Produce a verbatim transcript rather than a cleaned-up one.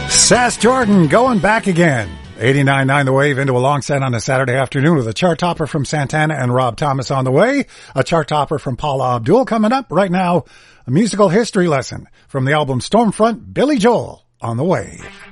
Sass Jordan going back again. eighty-nine point nine The Wave into a long set on a Saturday afternoon with a chart topper from Santana and Rob Thomas on the way. A chart topper from Paula Abdul coming up right now. A musical history lesson from the album Stormfront, Billy Joel on the way.